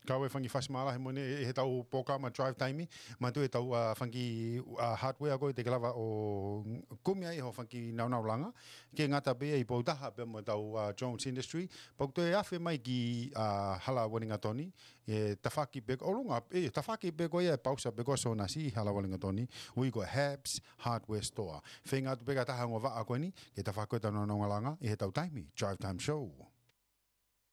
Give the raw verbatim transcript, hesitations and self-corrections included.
Kau e whangi whasimala he mone e he tau poka ma drive time ma tu e tau uh, whangi uh, hardware ko te kalawa o kumia i ho whangi nau nau langa ke ngata be i poutaha pe mo tau uh, Jones Industry pok to e awhi mai ki uh, hala walinga toni e tawhaki pe o lunga e tawhaki pe ko e pausa pe ko so na si hala walinga toni ui ko Habs Hardware Store whenga tu pe ka taha ngova a koe ni ke tawhako tau nau nau langa i he tau time Drive Time Show